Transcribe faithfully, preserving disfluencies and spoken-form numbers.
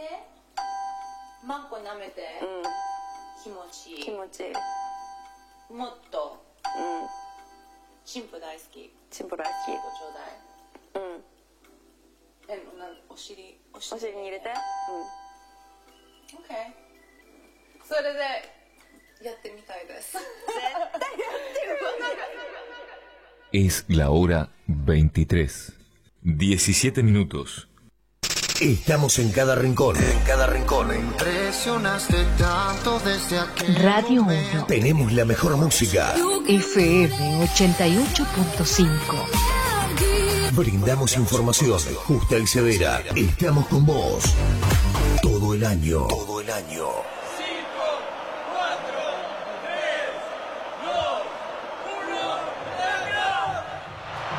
manco namete. 気持ちいい。 気持ちいい。 もっと。 うん。 チンプ大好き。 チンプ大好き。 ごちょうだい。 うん。 え、なんお尻お尻に入れて。 うん。オッケー。それでやってみたいです。絶対やってる。 Es la hora veintitrés, diecisiete minutos. Estamos en cada rincón. En cada rincón. Impresionaste tanto desde aquel Radio uno. Tenemos la mejor música. F M ochenta y ocho punto cinco. Brindamos información justa y severa. Estamos con vos todo el año. Todo el año.